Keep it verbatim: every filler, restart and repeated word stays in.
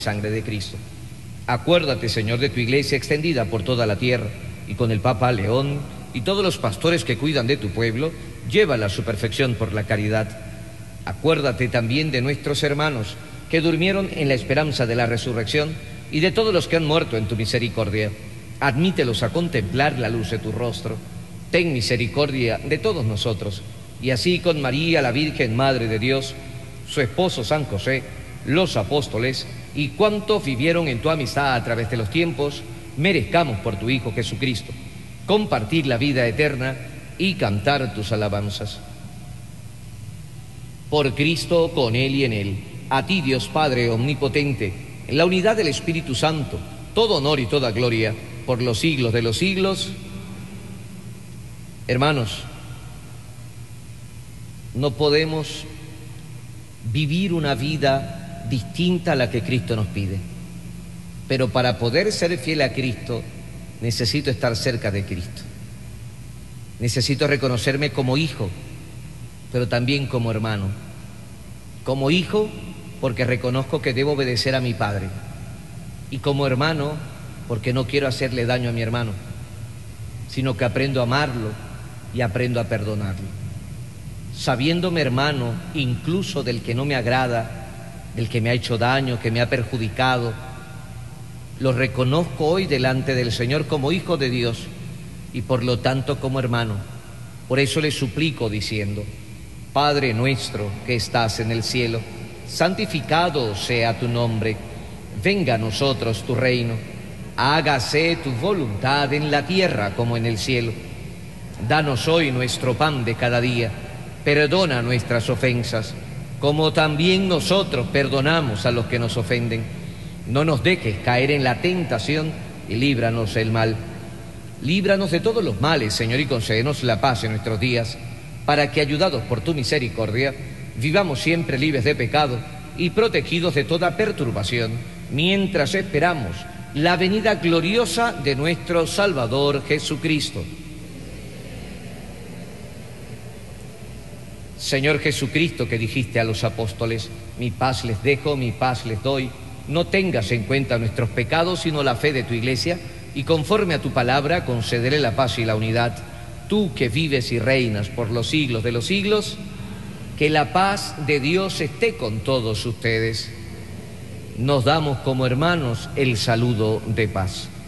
sangre de Cristo. Acuérdate, Señor, de tu iglesia extendida por toda la tierra, y con el Papa León y todos los pastores que cuidan de tu pueblo, llévala a su perfección por la caridad. Acuérdate también de nuestros hermanos que durmieron en la esperanza de la resurrección y de todos los que han muerto en tu misericordia. Admítelos a contemplar la luz de tu rostro. Ten misericordia de todos nosotros, y así con María, la Virgen Madre de Dios, su esposo San José, los apóstoles y cuantos vivieron en tu amistad a través de los tiempos, merezcamos por tu Hijo Jesucristo compartir la vida eterna y cantar tus alabanzas. Por Cristo, con Él y en Él, a ti, Dios Padre omnipotente, en la unidad del Espíritu Santo, todo honor y toda gloria por los siglos de los siglos. Hermanos, no podemos vivir una vida distinta a la que Cristo nos pide, pero para poder ser fiel a Cristo necesito estar cerca de Cristo. Necesito reconocerme como hijo, pero también como hermano. Como hijo, porque reconozco que debo obedecer a mi padre, y como hermano, porque no quiero hacerle daño a mi hermano, sino que aprendo a amarlo y aprendo a perdonarlo. Sabiéndome hermano incluso del que no me agrada, del que me ha hecho daño, que me ha perjudicado, lo reconozco hoy delante del Señor como hijo de Dios y por lo tanto como hermano. Por eso le suplico diciendo: Padre nuestro que estás en el cielo, santificado sea tu nombre, venga a nosotros tu reino, hágase tu voluntad en la tierra como en el cielo. Danos hoy nuestro pan de cada día, perdona nuestras ofensas, como también nosotros perdonamos a los que nos ofenden. No nos dejes caer en la tentación y líbranos del mal. Líbranos de todos los males, Señor, y concédenos la paz en nuestros días, para que, ayudados por tu misericordia, vivamos siempre libres de pecado y protegidos de toda perturbación, mientras esperamos la venida gloriosa de nuestro Salvador Jesucristo. Señor Jesucristo, que dijiste a los apóstoles: mi paz les dejo, mi paz les doy, no tengas en cuenta nuestros pecados, sino la fe de tu iglesia, y conforme a tu palabra concederé la paz y la unidad. Tú que vives y reinas por los siglos de los siglos, que la paz de Dios esté con todos ustedes. Nos damos como hermanos el saludo de paz.